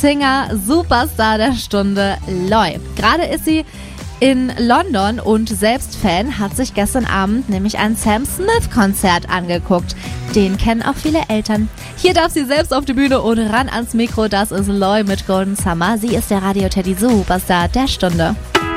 Singer Superstar der Stunde, Loi. Gerade ist sie in London und selbst Fan, hat sich gestern Abend nämlich ein Sam Smith-Konzert angeguckt. Den kennen auch viele Eltern. Hier darf sie selbst auf die Bühne und ran ans Mikro. Das ist Loi mit Golden Summer. Sie ist der Radio Teddy Superstar der Stunde.